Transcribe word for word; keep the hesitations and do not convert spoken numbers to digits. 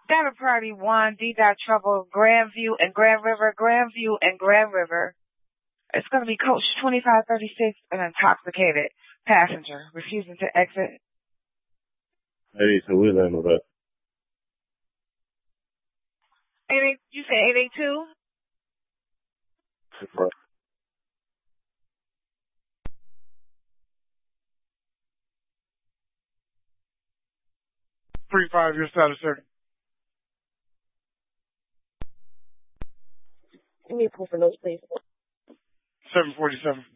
Data Party one, D. Dot Trouble, Grandview and Grand River, Grandview and Grand River. It's going to be Coach twenty-five thirty-six, an intoxicated passenger refusing to exit. Hey, so we land with that. eight, you say eight eight two? Right. three five, your status, sir. Give me a pull for notes, please. seven forty-seven.